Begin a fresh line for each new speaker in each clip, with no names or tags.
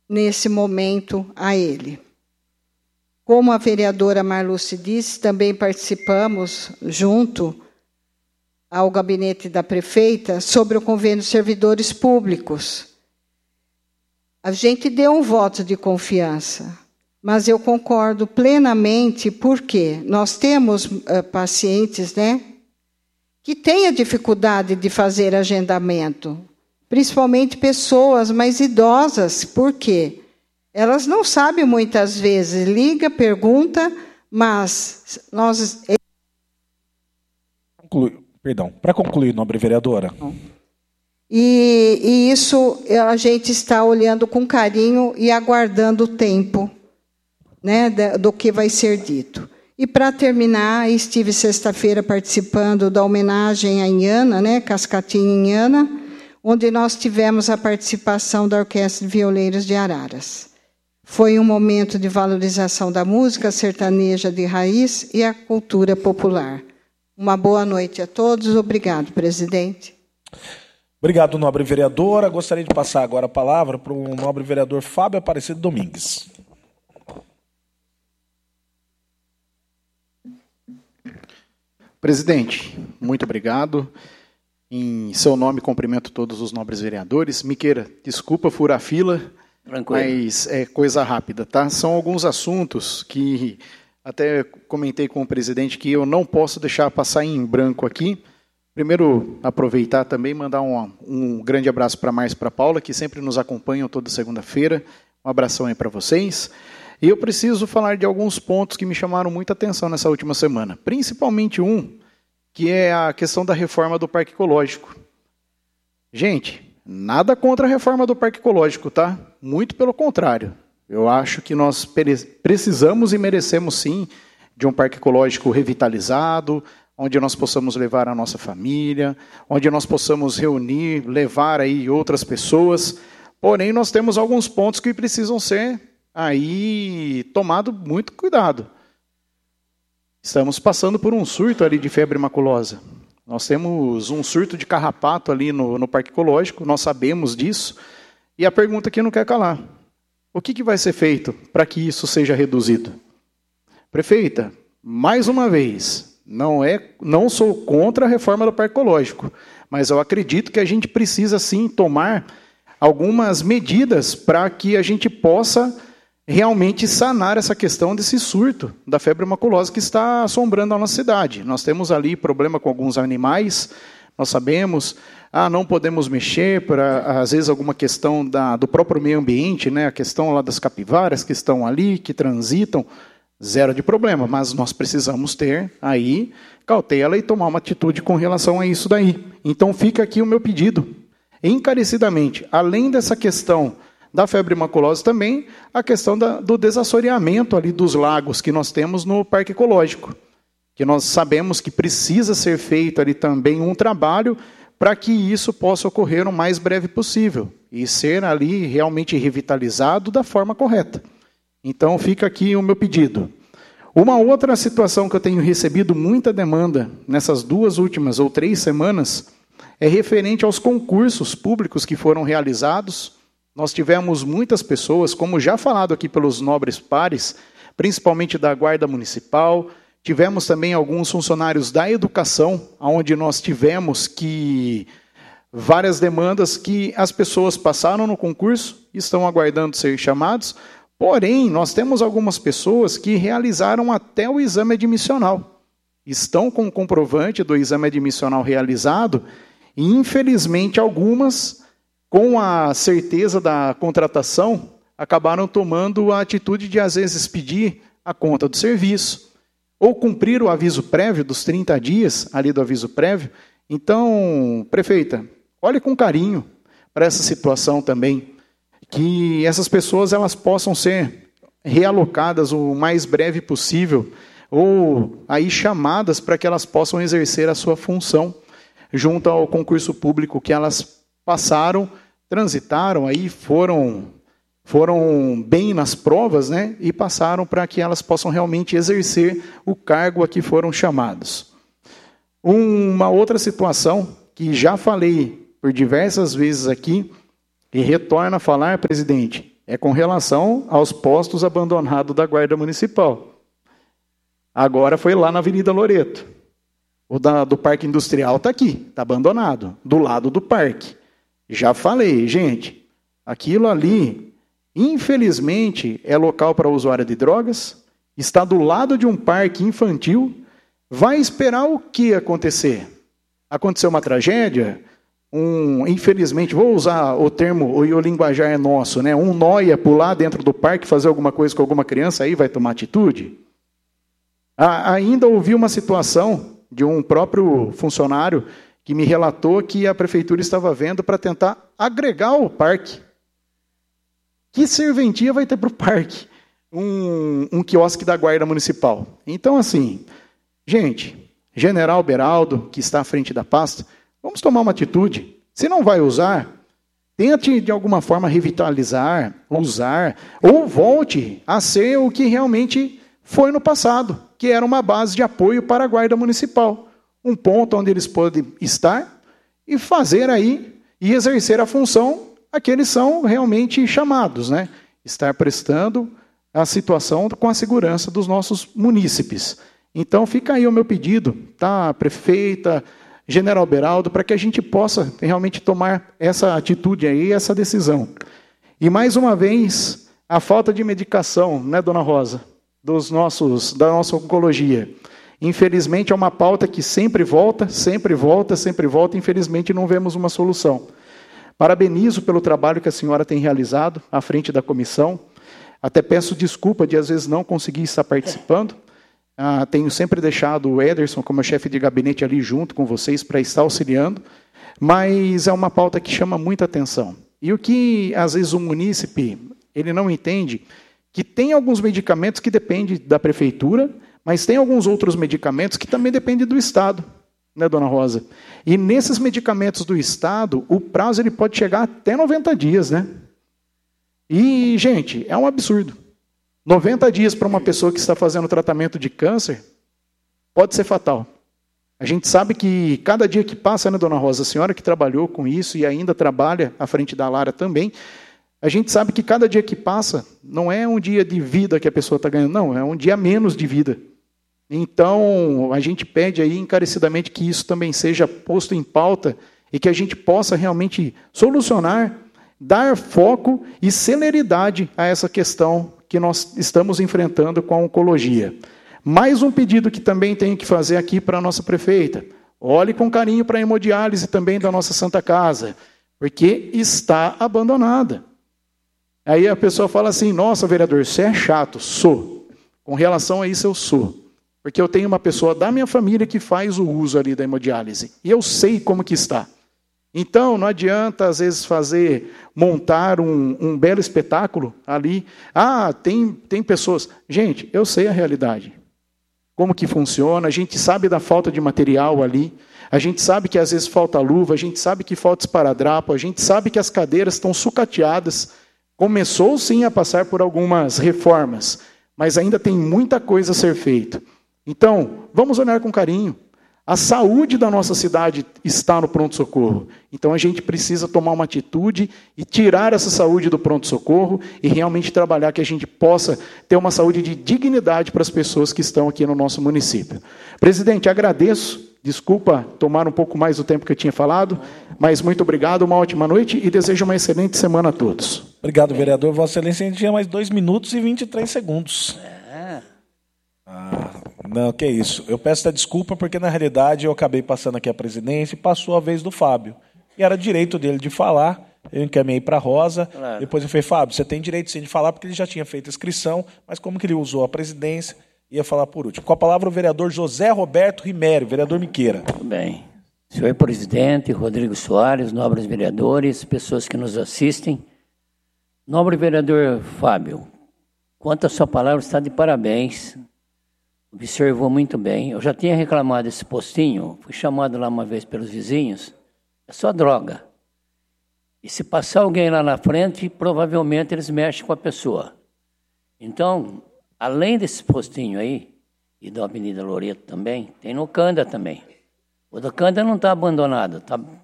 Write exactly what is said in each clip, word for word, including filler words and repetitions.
nesse momento a ele. Como a vereadora Marluce disse, também participamos, junto ao gabinete da prefeita, sobre o convênio de servidores públicos. A gente deu um voto de confiança, mas eu concordo plenamente, porque nós temos uh, pacientes, né, que têm a dificuldade de fazer agendamento, principalmente pessoas mais idosas. Por quê? Elas não sabem muitas vezes, liga, pergunta, mas nós...
Conclui, perdão, para concluir, nobre vereadora.
E, e isso a gente está olhando com carinho e aguardando o tempo, né, do que vai ser dito. E, para terminar, estive sexta-feira participando da homenagem à Inhana, né, Cascatinha Inhana, onde nós tivemos a participação da Orquestra de Violeiros de Araras. Foi um momento de valorização da música sertaneja de raiz e a cultura popular. Uma boa noite a todos. Obrigado, presidente.
Obrigado, nobre vereadora. Gostaria de passar agora a palavra para o nobre vereador Fábio Aparecido Domingues.
Presidente, muito obrigado. Em seu nome, cumprimento todos os nobres vereadores. Miqueira, desculpa furar a fila, tranquilo, mas é coisa rápida, tá? São alguns assuntos que até comentei com o presidente que eu não posso deixar passar em branco aqui. Primeiro, aproveitar também, mandar um, um grande abraço para a Márcia e para a Paula, que sempre nos acompanham toda segunda-feira. Um abração aí para vocês. E eu preciso falar de alguns pontos que me chamaram muita atenção nessa última semana. Principalmente um, que é a questão da reforma do Parque Ecológico. Gente, nada contra a reforma do Parque Ecológico, tá? Muito pelo contrário. Eu acho que nós precisamos e merecemos, sim, de um Parque Ecológico revitalizado, onde nós possamos levar a nossa família, onde nós possamos reunir, levar aí outras pessoas. Porém, nós temos alguns pontos que precisam ser aí tomado muito cuidado. Estamos passando por um surto ali de febre maculosa. Nós temos um surto de carrapato ali no, no Parque Ecológico, nós sabemos disso. E a pergunta que não quer calar: o que, que vai ser feito para que isso seja reduzido? Prefeita, mais uma vez, não, é, não sou contra a reforma do Parque Ecológico, mas eu acredito que a gente precisa, sim, tomar algumas medidas para que a gente possa realmente sanar essa questão desse surto da febre maculosa que está assombrando a nossa cidade. Nós temos ali problema com alguns animais, nós sabemos, ah, não podemos mexer, para, às vezes, alguma questão da, do próprio meio ambiente, né, a questão lá das capivaras que estão ali, que transitam, zero de problema, mas nós precisamos ter aí cautela e tomar uma atitude com relação a isso daí. Então fica aqui o meu pedido, encarecidamente, além dessa questão da febre maculosa, também a questão da, do desassoreamento ali dos lagos que nós temos no Parque Ecológico, que nós sabemos que precisa ser feito ali também um trabalho para que isso possa ocorrer o mais breve possível e ser ali realmente revitalizado da forma correta. Então fica aqui o meu pedido. Uma outra situação que eu tenho recebido muita demanda nessas duas últimas ou três semanas é referente aos concursos públicos que foram realizados. Nós tivemos muitas pessoas, como já falado aqui pelos nobres pares, principalmente da Guarda Municipal, tivemos também alguns funcionários da educação, onde nós tivemos que várias demandas que as pessoas passaram no concurso, estão aguardando ser chamados, porém, nós temos algumas pessoas que realizaram até o exame admissional. Estão com o comprovante do exame admissional realizado e, infelizmente, algumas, com a certeza da contratação, acabaram tomando a atitude de, às vezes, pedir a conta do serviço, ou cumprir o aviso prévio dos trinta dias, ali do aviso prévio. Então, prefeita, olhe com carinho para essa situação também, que essas pessoas elas possam ser realocadas o mais breve possível, ou aí chamadas para que elas possam exercer a sua função junto ao concurso público que elas passaram, transitaram, aí foram, foram bem nas provas, né, e passaram para que elas possam realmente exercer o cargo a que foram chamados. Uma outra situação que já falei por diversas vezes aqui, e retorno a falar, presidente, é com relação aos postos abandonados da Guarda Municipal. Agora foi lá na Avenida Loreto. O da, do Parque Industrial está aqui, está abandonado, do lado do parque. Já falei, gente, aquilo ali, infelizmente, é local para usuário de drogas, está do lado de um parque infantil, vai esperar o que acontecer? Aconteceu uma tragédia? Um, infelizmente, vou usar o termo, o, o linguajar é nosso, né? Um nóia pular dentro do parque, fazer alguma coisa com alguma criança, aí vai tomar atitude? Ah, ainda ouvi uma situação de um próprio funcionário que me relatou que a prefeitura estava vendo para tentar agregar o parque. Que serventia vai ter para o parque? Um, um quiosque da Guarda Municipal. Então, assim, gente, General Beraldo, que está à frente da pasta, vamos tomar uma atitude. Se não vai usar, tente de alguma forma revitalizar, usar, ou volte a ser o que realmente foi no passado, que era uma base de apoio para a Guarda Municipal. Um ponto onde eles podem estar e fazer aí, e exercer a função a que eles são realmente chamados, né? Estar prestando a situação com a segurança dos nossos munícipes. Então fica aí o meu pedido, tá, prefeita, General Beraldo, para que a gente possa realmente tomar essa atitude aí, essa decisão. E mais uma vez, a falta de medicação, né, dona Rosa, dos nossos, da nossa oncologia. Infelizmente é uma pauta que sempre volta, sempre volta, sempre volta, infelizmente não vemos uma solução. Parabenizo pelo trabalho que a senhora tem realizado à frente da comissão. Até peço desculpa de às vezes não conseguir estar participando. Ah, tenho sempre deixado o Ederson como chefe de gabinete ali junto com vocês para estar auxiliando, mas é uma pauta que chama muita atenção. E o que às vezes o munícipe ele não entende, que tem alguns medicamentos que dependem da prefeitura, mas tem alguns outros medicamentos que também dependem do Estado, né, dona Rosa? E nesses medicamentos do Estado, o prazo ele pode chegar até noventa dias, né? E, gente, é um absurdo. noventa dias para uma pessoa que está fazendo tratamento de câncer pode ser fatal. A gente sabe que cada dia que passa, né, dona Rosa, a senhora que trabalhou com isso e ainda trabalha à frente da Lara também, a gente sabe que cada dia que passa não é um dia de vida que a pessoa está ganhando, não, é um dia menos de vida. Então, a gente pede aí encarecidamente que isso também seja posto em pauta e que a gente possa realmente solucionar, dar foco e celeridade a essa questão que nós estamos enfrentando com a oncologia. Mais um pedido que também tenho que fazer aqui para a nossa prefeita. Olhe com carinho para a hemodiálise também da nossa Santa Casa, porque está abandonada. Aí a pessoa fala assim, nossa, vereador, você é chato. Sou. Com relação a isso, eu sou. Porque eu tenho uma pessoa da minha família que faz o uso ali da hemodiálise. E eu sei como que está. Então, não adianta, às vezes, fazer, montar um, um belo espetáculo ali. Ah, tem, tem pessoas... Gente, eu sei a realidade. Como que funciona, a gente sabe da falta de material ali, a gente sabe que às vezes falta luva, a gente sabe que falta esparadrapo, a gente sabe que as cadeiras estão sucateadas. Começou, sim, a passar por algumas reformas, mas ainda tem muita coisa a ser feita. Então, vamos olhar com carinho. A saúde da nossa cidade está no pronto-socorro. Então, a gente precisa tomar uma atitude e tirar essa saúde do pronto-socorro e realmente trabalhar que a gente possa ter uma saúde de dignidade para as pessoas que estão aqui no nosso município. Presidente, agradeço. Desculpa tomar um pouco mais do tempo que eu tinha falado, mas muito obrigado, uma ótima noite e desejo uma excelente semana a todos.
Obrigado, vereador. Vossa Excelência, a gente tinha mais dois minutos e vinte e três segundos. Ah, não, que isso. Eu peço a desculpa porque, na realidade, eu acabei passando aqui a presidência e passou a vez do Fábio. E era direito dele de falar, eu encaminhei para a Rosa, claro. Depois eu falei, Fábio, você tem direito sim de falar, porque ele já tinha feito a inscrição, mas como que ele usou a presidência, ia falar por último. Com a palavra o vereador José Roberto Rimério, vereador Miqueira.
Tudo bem. Senhor presidente, Rodrigo Soares, nobres vereadores, pessoas que nos assistem. Nobre vereador Fábio, quanto à sua palavra, está de parabéns. Observou muito bem. Eu já tinha reclamado desse postinho, fui chamado lá uma vez pelos vizinhos, é só droga. E se passar alguém lá na frente, provavelmente eles mexem com a pessoa. Então, além desse postinho aí, e da Avenida Loreto também, tem no Canda também. O do Canda não está abandonado, está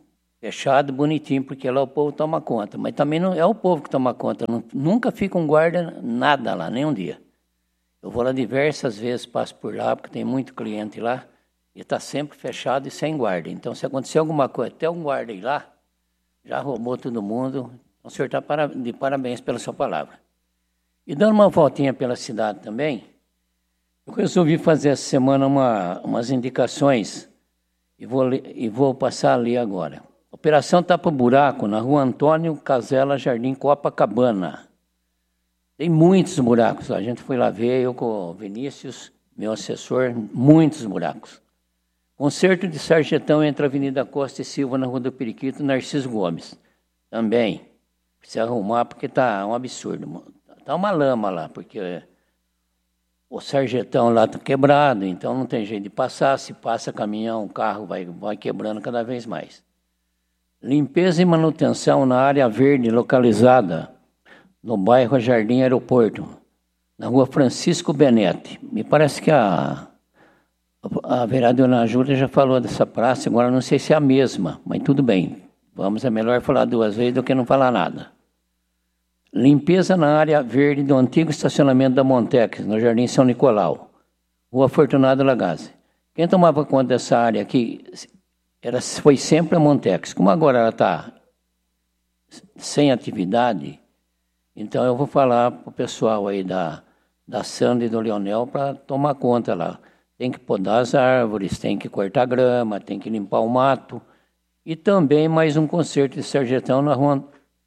fechado, bonitinho, porque lá o povo toma conta. Mas também não é o povo que toma conta. Não, nunca fica um guarda nada lá, nem um dia. Eu vou lá diversas vezes, passo por lá, porque tem muito cliente lá, e está sempre fechado e sem guarda. Então, se acontecer alguma coisa, até um guarda ir lá, já roubou todo mundo. Então, o senhor está de parabéns pela sua palavra. E dando uma voltinha pela cidade também, eu resolvi fazer essa semana uma, umas indicações, e vou, e vou passar ali agora. Operação Tapa Buraco, na rua Antônio Casella, Jardim Copacabana. Tem muitos buracos lá. A gente foi lá ver, eu com o Vinícius, meu assessor, muitos buracos. Concerto de Sarjetão entre a Avenida Costa e Silva, na Rua do Periquito, Narciso Gomes. Também. Precisa arrumar, porque está um absurdo. Está uma lama lá, porque o Sarjetão lá está quebrado, então não tem jeito de passar. Se passa caminhão, o carro vai, vai quebrando cada vez mais. Limpeza e manutenção na área verde localizada no bairro Jardim Aeroporto, na rua Francisco Benetti. Me parece que a, a vereadora Ana Júlia já falou dessa praça, agora não sei se é a mesma, mas tudo bem. Vamos, é melhor falar duas vezes do que não falar nada. Limpeza na área verde do antigo estacionamento da Montex, no Jardim São Nicolau, rua Fortunado Lagazzi. Quem tomava conta dessa área aqui era, foi sempre a Montex. Como agora ela está sem atividade, então eu vou falar para o pessoal aí da, da Sandra e do Leonel para tomar conta lá. Tem que podar as árvores, tem que cortar grama, tem que limpar o mato. E também mais um concerto de Sarjetão na rua,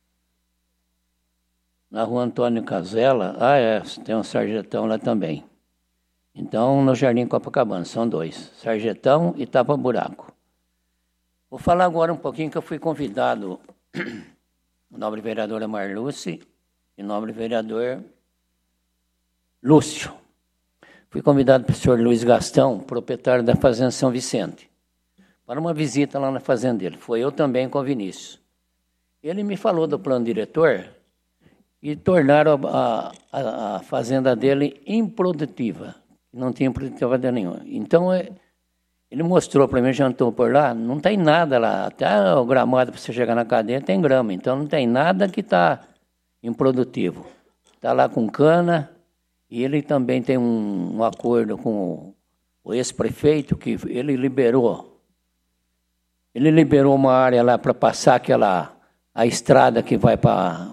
na rua Antônio Casella. Ah, é, tem um Sarjetão lá também. Então, no Jardim Copacabana, são dois, Sarjetão e Tapa Buraco. Vou falar agora um pouquinho que eu fui convidado, o nobre vereadora Marluce e nobre vereador Lúcio. Fui convidado pelo senhor Luiz Gastão, proprietário da Fazenda São Vicente, para uma visita lá na fazenda dele. Foi eu também com o Vinícius. Ele me falou do plano diretor e tornaram a, a, a fazenda dele improdutiva. Não tinha produtividade nenhuma. Então, ele mostrou para mim, jantou por lá, não tem nada lá. Até o gramado para você chegar na cadeia tem grama. Então, não tem nada que está improdutivo. Está lá com cana, e ele também tem um, um acordo com o ex-prefeito, que ele liberou. Ele liberou uma área lá para passar aquela, a estrada que vai para...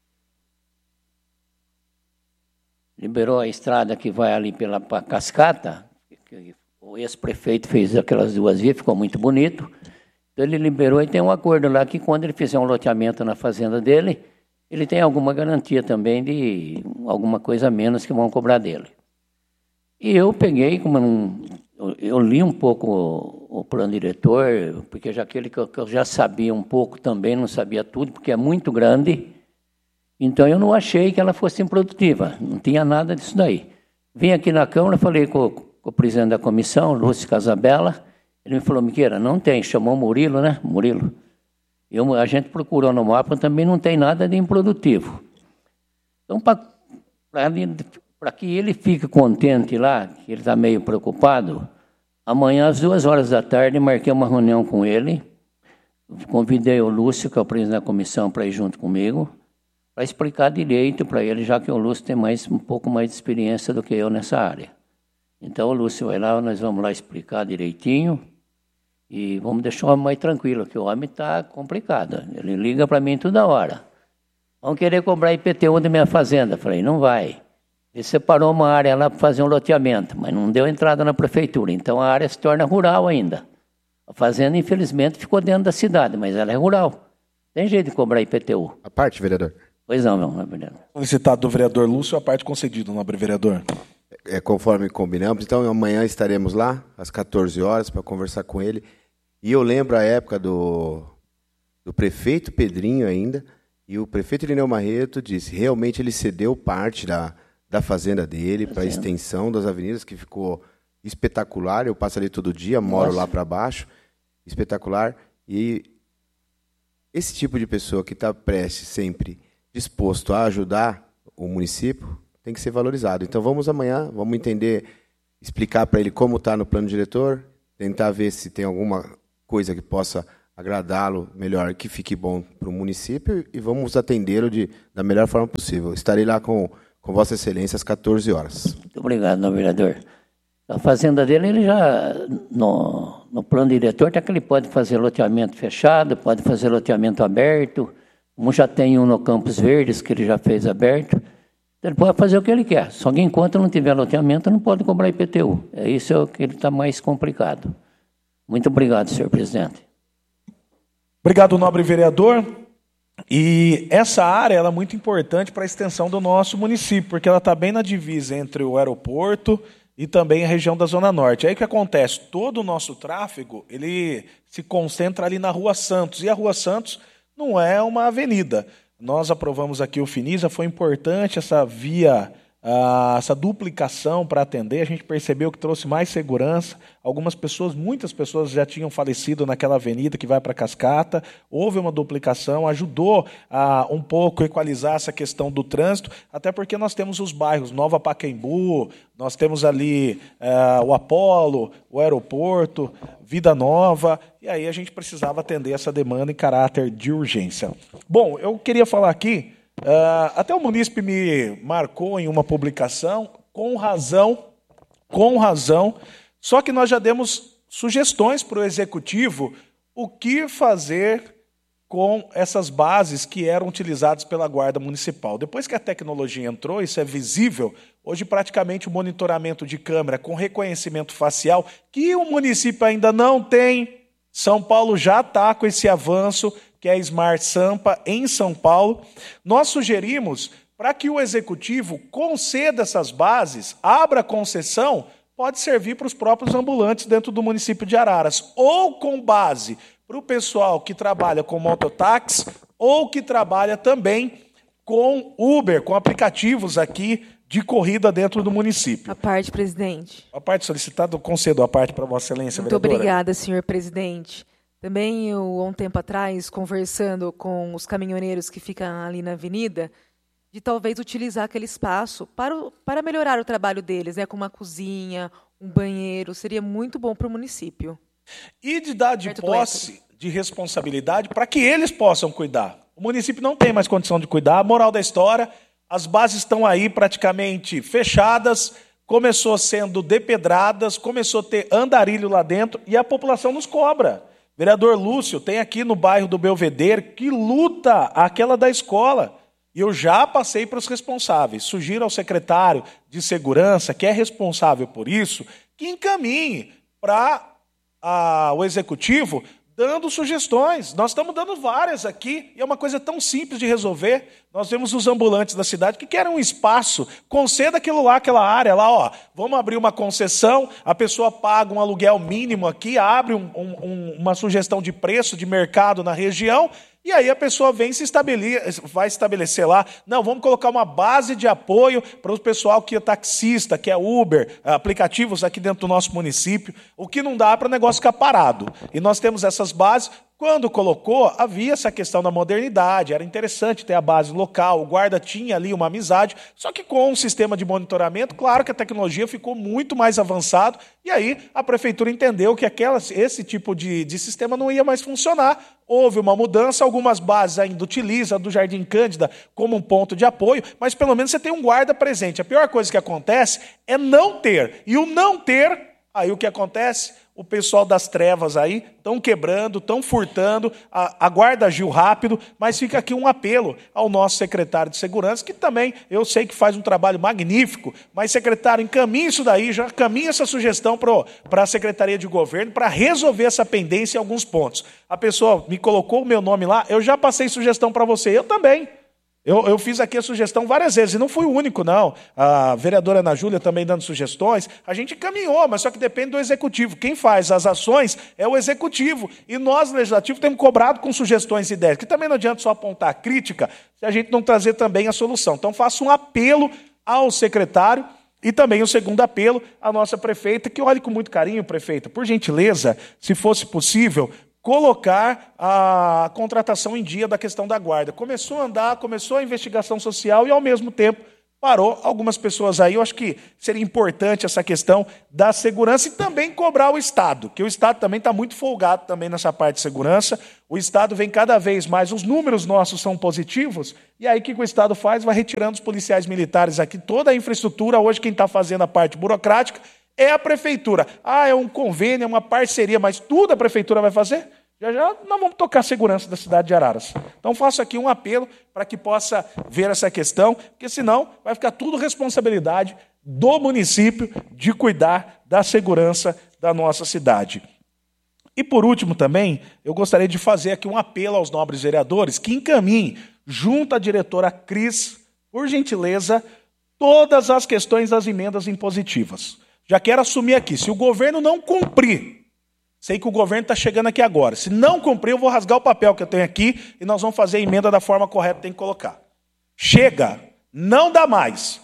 Liberou a estrada que vai ali pela pra Cascata, que o ex-prefeito fez aquelas duas vias, ficou muito bonito. Então ele liberou e tem um acordo lá que quando ele fizer um loteamento na fazenda dele, ele tem alguma garantia também de alguma coisa a menos que vão cobrar dele. E eu peguei, como não, eu, eu li um pouco o, o plano diretor, porque já aquele que eu, que eu já sabia um pouco também, não sabia tudo, porque é muito grande. Então eu não achei que ela fosse improdutiva, não tinha nada disso daí. Vim aqui na Câmara, falei com, com o presidente da comissão, Lúcio Casabella, ele me falou, Miqueira, não tem, chamou o Murilo, né? Murilo. Eu, a gente procurou no mapa, também não tem nada de improdutivo. Então, para que ele fique contente lá, que ele está meio preocupado, amanhã às duas horas da tarde marquei uma reunião com ele, convidei o Lúcio, que é o presidente da comissão, para ir junto comigo, para explicar direito para ele, já que o Lúcio tem mais, um pouco mais de experiência do que eu nessa área. Então, o Lúcio vai lá, nós vamos lá explicar direitinho, e vamos deixar o homem mais tranquilo, que o homem está complicado. Ele liga para mim toda hora. Vão querer cobrar I P T U da minha fazenda. Falei, não vai. Ele separou uma área lá para fazer um loteamento, mas não deu entrada na prefeitura. Então a área se torna rural ainda. A fazenda, infelizmente, ficou dentro da cidade, mas ela é rural. Tem jeito de cobrar I P T U.
A parte, vereador?
Pois não, meu vereador.
Solicitado do vereador Lúcio, a parte concedida, nobre vereador.
É, conforme combinamos. Então, amanhã estaremos lá, às quatorze horas, para conversar com ele. E eu lembro a época do, do prefeito Pedrinho ainda, e o prefeito Irineu Marreto disse, realmente ele cedeu parte da, da fazenda dele para a extensão das avenidas, que ficou espetacular. Eu passo ali todo dia, moro Nossa. lá para baixo, espetacular. E esse tipo de pessoa que está prestes sempre disposto a ajudar o município, tem que ser valorizado. Então vamos amanhã, vamos entender, explicar para ele como está no plano diretor, tentar ver se tem alguma coisa que possa agradá-lo melhor, que fique bom para o município e vamos atendê-lo de, da melhor forma possível. Estarei lá com, com Vossa Excelência às quatorze horas.
Muito obrigado, nobre vereador. A fazenda dele, ele já, no, no plano diretor, até que ele pode fazer loteamento fechado, pode fazer loteamento aberto, como já tem um no Campos Verdes, que ele já fez aberto, ele pode fazer o que ele quer. Só que enquanto não tiver loteamento, não pode cobrar I P T U. É isso que ele está mais complicado. Muito obrigado, senhor presidente.
Obrigado, nobre vereador. E essa área ela é muito importante para a extensão do nosso município, porque ela está bem na divisa entre o aeroporto e também a região da Zona Norte. Aí o que acontece? Todo o nosso tráfego ele se concentra ali na Rua Santos, e a Rua Santos não é uma avenida. Nós aprovamos aqui o Finisa, foi importante essa via, ah, essa duplicação para atender, a gente percebeu que trouxe mais segurança. Algumas pessoas, muitas pessoas já tinham falecido naquela avenida que vai para Cascata, houve uma duplicação, ajudou a um pouco equalizar essa questão do trânsito, até porque nós temos os bairros Nova Pacaembu, nós temos ali eh, o Apolo, o aeroporto, Vida Nova, e aí a gente precisava atender essa demanda em caráter de urgência. Bom, eu queria falar aqui, uh, até o munícipe me marcou em uma publicação, com razão, com razão, só que nós já demos sugestões para o Executivo o que fazer com essas bases que eram utilizadas pela Guarda Municipal. Depois que a tecnologia entrou, isso é visível, hoje praticamente o monitoramento de câmera com reconhecimento facial, que o município ainda não tem, São Paulo já está com esse avanço, que é a Smart Sampa em São Paulo. Nós sugerimos para que o Executivo conceda essas bases, abra concessão, pode servir para os próprios ambulantes dentro do município de Araras, ou com base para o pessoal que trabalha com mototáxi ou que trabalha também com Uber, com aplicativos aqui de corrida dentro do município.
A parte, presidente.
A parte solicitada, eu concedo a parte para Vossa Excelência,
Muito
vereadora.
obrigada, senhor presidente. Também eu, há um tempo atrás, conversando com os caminhoneiros que ficam ali na avenida, de talvez utilizar aquele espaço para, o, para melhorar o trabalho deles, né, com uma cozinha, um banheiro, seria muito bom para o município.
E de dar de posse de responsabilidade para que eles possam cuidar. O município não tem mais condição de cuidar. A moral da história, as bases estão aí praticamente fechadas, começou sendo depedradas, começou a ter andarilho lá dentro e a população nos cobra. Vereador Lúcio tem aqui no bairro do Belvedere que luta aquela da escola. E eu já passei para os responsáveis. Sugiro ao secretário de Segurança, que é responsável por isso, que encaminhe para a, o Executivo dando sugestões. Nós estamos dando várias aqui, e é uma coisa tão simples de resolver. Nós vemos os ambulantes da cidade que querem um espaço, conceda aquilo lá, aquela área lá, ó, vamos abrir uma concessão, a pessoa paga um aluguel mínimo aqui, abre um, um, uma sugestão de preço de mercado na região, e aí a pessoa vem se estabelecer, vai estabelecer lá, não, vamos colocar uma base de apoio para o pessoal que é taxista, que é Uber, aplicativos aqui dentro do nosso município, o que não dá para o negócio ficar parado. E nós temos essas bases. Quando colocou, havia essa questão da modernidade, era interessante ter a base local, o guarda tinha ali uma amizade, só que com um sistema de monitoramento, claro que a tecnologia ficou muito mais avançado, e aí a prefeitura entendeu que aquela, esse tipo de, de sistema não ia mais funcionar. Houve uma mudança, algumas bases ainda utilizam a do Jardim Cândida como um ponto de apoio, mas pelo menos você tem um guarda presente. A pior coisa que acontece é não ter, e o não ter, aí o que acontece? O pessoal das trevas aí estão quebrando, estão furtando, a, a guarda agiu rápido, mas fica aqui um apelo ao nosso secretário de Segurança, que também eu sei que faz um trabalho magnífico, mas, secretário, encaminhe isso daí, já caminhe essa sugestão para a Secretaria de Governo para resolver essa pendência em alguns pontos. A pessoa me colocou o meu nome lá, eu já passei sugestão para você, eu também. Eu, eu fiz aqui a sugestão várias vezes, e não fui o único, não. A vereadora Ana Júlia também dando sugestões. A gente caminhou, mas só que depende do Executivo. Quem faz as ações é o Executivo. E nós, Legislativo, temos cobrado com sugestões e ideias, que também não adianta só apontar a crítica, se a gente não trazer também a solução. Então, faço um apelo ao secretário e também o segundo apelo à nossa prefeita, que olhe com muito carinho, prefeita, por gentileza, se fosse possível, colocar a contratação em dia da questão da guarda. Começou a andar, começou a investigação social e, ao mesmo tempo, parou algumas pessoas aí. Eu acho que seria importante essa questão da segurança e também cobrar o Estado, que o Estado também está muito folgado também nessa parte de segurança. O Estado vem cada vez mais, os números nossos são positivos, e aí o que o Estado faz? Vai retirando os policiais militares aqui, toda a infraestrutura. Hoje quem está fazendo a parte burocrática é a prefeitura. Ah, é um convênio, é uma parceria, mas tudo a prefeitura vai fazer? Já já nós vamos tocar a segurança da cidade de Araras. Então faço aqui um apelo para que possa ver essa questão, porque senão vai ficar tudo responsabilidade do município de cuidar da segurança da nossa cidade. E por último também, eu gostaria de fazer aqui um apelo aos nobres vereadores que encaminhem, junto à diretora Cris, por gentileza, todas as questões das emendas impositivas. Já quero assumir aqui, se o governo não cumprir, sei que o governo está chegando aqui agora. Se não cumprir, eu vou rasgar o papel que eu tenho aqui e nós vamos fazer a emenda da forma correta que tem que colocar. Chega, não dá mais.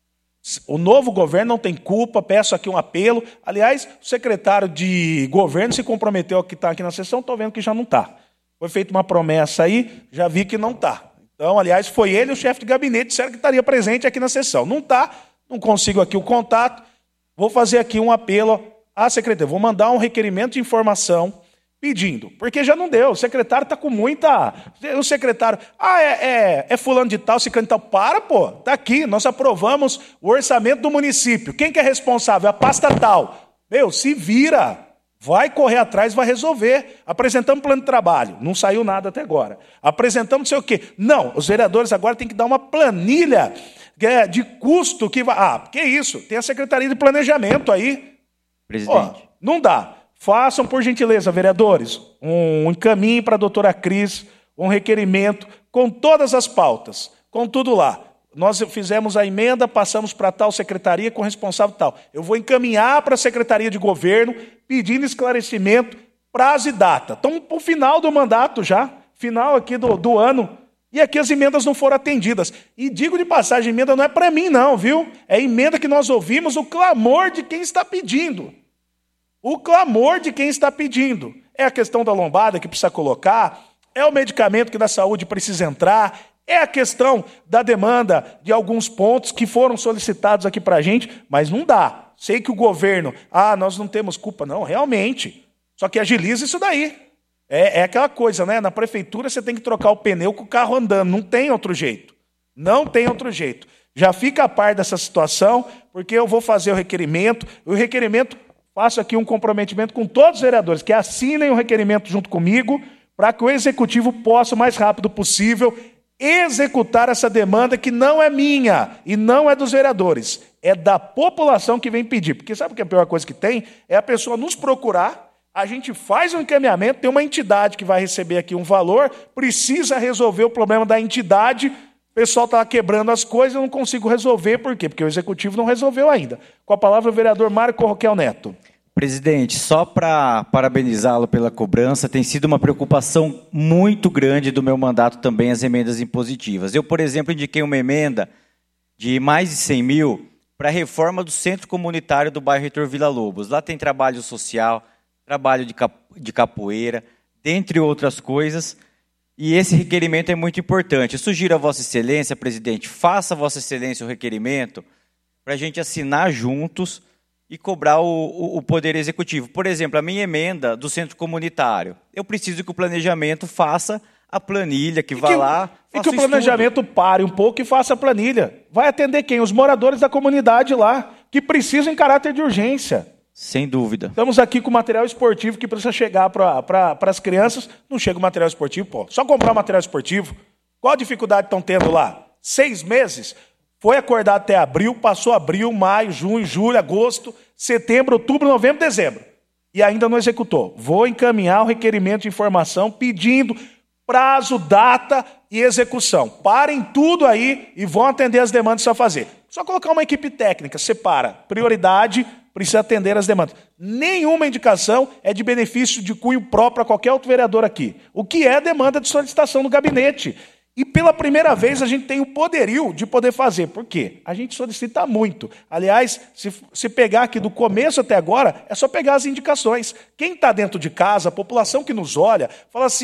O novo governo não tem culpa, peço aqui um apelo. Aliás, o secretário de governo se comprometeu a que está aqui na sessão, estou vendo que já não está. Foi feita uma promessa aí, já vi que não está. Então, aliás, foi ele, o chefe de gabinete, disseram que estaria presente aqui na sessão. Não está, não consigo aqui o contato. Vou fazer aqui um apelo à secretaria. Vou mandar um requerimento de informação pedindo, porque já não deu. O secretário está com muita... O secretário, ah, é, é, é fulano de tal, ciclano de tal. Para, pô, está aqui. Nós aprovamos o orçamento do município. Quem que é responsável? A pasta tal. Meu, se vira. Vai correr atrás, vai resolver. Apresentamos plano de trabalho. Não saiu nada até agora. Apresentamos não sei o quê. Não, os vereadores agora têm que dar uma planilha de custo que vai... Ah, que isso? Tem a Secretaria de Planejamento aí.
Presidente.
Ó, não dá. Façam, por gentileza, vereadores, um encaminho para a doutora Cris, um requerimento com todas as pautas, com tudo lá. Nós fizemos a emenda, passamos para tal secretaria com responsável tal. Eu vou encaminhar para a Secretaria de Governo, pedindo esclarecimento, prazo e data. Estamos para o final do mandato já, final aqui do, do ano, e aqui as emendas não foram atendidas. E digo de passagem, a emenda não é para mim não, viu? É emenda que nós ouvimos o clamor de quem está pedindo. O clamor de quem está pedindo. É a questão da lombada que precisa colocar, é o medicamento que da saúde precisa entrar, é a questão da demanda de alguns pontos que foram solicitados aqui para a gente, mas não dá. Sei que o governo, ah, nós não temos culpa. Não, realmente. Só que agiliza isso daí. É, é aquela coisa, né? Na prefeitura você tem que trocar o pneu com o carro andando. Não tem outro jeito. Não tem outro jeito. Já fica a par dessa situação, porque eu vou fazer o requerimento. O requerimento... Faço aqui um comprometimento com todos os vereadores que assinem o requerimento junto comigo para que o executivo possa, o mais rápido possível, executar essa demanda que não é minha e não é dos vereadores, é da população que vem pedir. Porque sabe o que é a pior coisa que tem? É a pessoa nos procurar, a gente faz um encaminhamento, tem uma entidade que vai receber aqui um valor, precisa resolver o problema da entidade, o pessoal está quebrando as coisas, eu não consigo resolver. Por quê? Porque o executivo não resolveu ainda. Com a palavra o vereador Marco Roquel Neto.
Presidente, só para parabenizá-lo pela cobrança, tem sido uma preocupação muito grande do meu mandato também as emendas impositivas. Eu, por exemplo, indiquei uma emenda de mais de cem mil para a reforma do centro comunitário do bairro Heitor Villa-Lobos. Lá tem trabalho social, trabalho de, cap de capoeira, dentre outras coisas. E esse requerimento é muito importante. Eu sugiro a Vossa Excelência, presidente, faça a Vossa Excelência o requerimento para a gente assinar juntos e cobrar o, o, o Poder Executivo. Por exemplo, a minha emenda do centro comunitário. Eu preciso que o planejamento faça a planilha, que vá lá...
E que o planejamento pare um pouco e faça a planilha. Vai atender quem? Os moradores da comunidade lá, que precisam em caráter de urgência.
Sem dúvida.
Estamos aqui com material esportivo que precisa chegar para pra, as crianças. Não chega o material esportivo, pô. Só comprar material esportivo. Qual a dificuldade estão tendo lá? Seis meses? Foi acordado até abril, passou abril, maio, junho, julho, agosto, setembro, outubro, novembro, dezembro. E ainda não executou. Vou encaminhar o requerimento de informação pedindo prazo, data e execução. Parem tudo aí e vão atender as demandas que precisa fazer. Só colocar uma equipe técnica, separa. Prioridade, precisa atender as demandas. Nenhuma indicação é de benefício de cunho próprio a qualquer outro vereador aqui. O que é demanda de solicitação do gabinete. E pela primeira vez a gente tem o poderio de poder fazer. Por quê? A gente solicita muito. Aliás, se, se pegar aqui do começo até agora, é só pegar as indicações. Quem está dentro de casa, a população que nos olha, fala assim...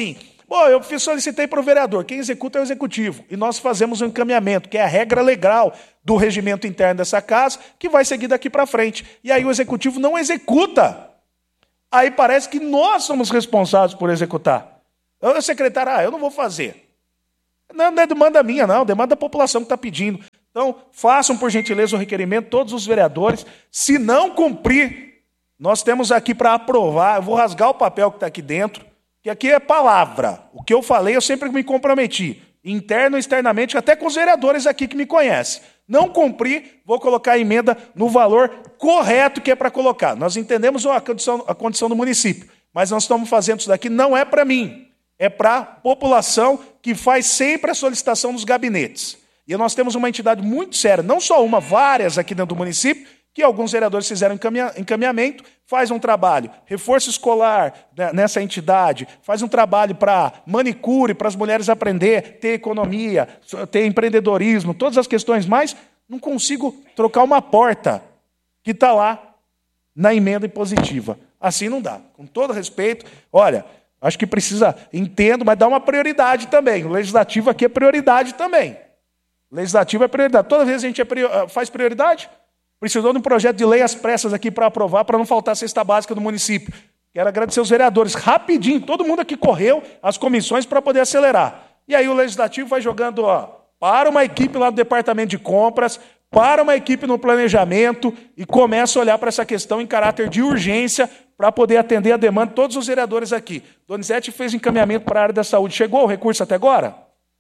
Bom, eu solicitei para o vereador, quem executa é o executivo. E nós fazemos um encaminhamento, que é a regra legal do regimento interno dessa casa, que vai seguir daqui para frente. E aí o executivo não executa. Aí parece que nós somos responsáveis por executar. O secretário, ah, eu não vou fazer. Não, não é demanda minha, não, demanda da população que está pedindo. Então, façam, por gentileza, o requerimento, todos os vereadores. Se não cumprir, nós temos aqui para aprovar, eu vou rasgar o papel que está aqui dentro, que aqui é palavra. O que eu falei, eu sempre me comprometi. Interno e externamente, até com os vereadores aqui que me conhecem. Não cumprir, vou colocar a emenda no valor correto que é para colocar. Nós entendemos a condição, a condição do município, mas nós estamos fazendo isso daqui, não é para mim, é para a população que faz sempre a solicitação dos gabinetes. E nós temos uma entidade muito séria, não só uma, várias aqui dentro do município, que alguns vereadores fizeram encaminhamento, faz um trabalho, reforço escolar nessa entidade, faz um trabalho para manicure, para as mulheres aprender, ter economia, ter empreendedorismo, todas as questões mais, não consigo trocar uma porta que está lá na emenda impositiva. Assim não dá. Com todo respeito, olha, acho que precisa, entendo, mas dá uma prioridade também. O legislativo aqui é prioridade também. O legislativo é prioridade. Toda vez a gente é prior, faz prioridade, precisou de um projeto de lei às pressas aqui para aprovar, para não faltar a cesta básica do município. Quero agradecer os vereadores. Rapidinho, todo mundo aqui correu as comissões para poder acelerar. E aí o legislativo vai jogando, ó, para uma equipe lá do departamento de compras, para uma equipe no planejamento e começa a olhar para essa questão em caráter de urgência para poder atender a demanda de todos os vereadores aqui. Donizete fez encaminhamento para a área da saúde. Chegou o recurso até agora?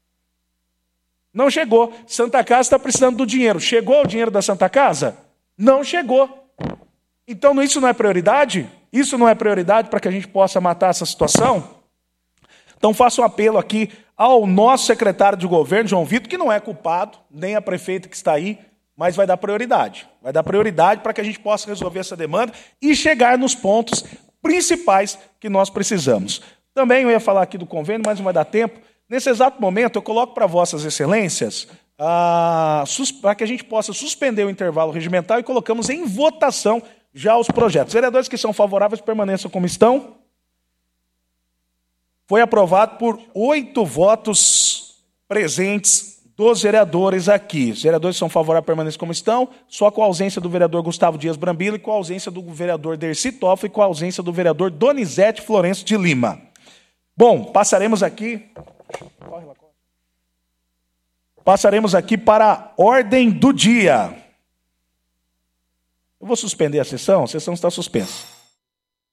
Não chegou. Santa Casa está precisando do dinheiro. Chegou o dinheiro da Santa Casa? Não chegou. Então isso não é prioridade? Isso não é prioridade para que a gente possa matar essa situação? Então faço um apelo aqui ao nosso secretário de governo, João Vitor, que não é culpado, nem a prefeita que está aí, mas vai dar prioridade. Vai dar prioridade para que a gente possa resolver essa demanda e chegar nos pontos principais que nós precisamos. Também eu ia falar aqui do convênio, mas não vai dar tempo. Nesse exato momento, eu coloco para vossas excelências ah, para que a gente possa suspender o intervalo regimental e colocamos em votação já os projetos. Vereadores que são favoráveis permaneçam como estão. Foi aprovado por oito votos presentes dos vereadores aqui. Os vereadores são favoráveis permaneçam como estão, só com a ausência do vereador Gustavo Dias Brambila e com a ausência do vereador Dercy Toffoli e com a ausência do vereador Donizete Florencio de Lima. Bom, passaremos aqui... Corre lá, corre. Passaremos aqui para a ordem do dia. Eu vou suspender a sessão, a sessão está suspensa.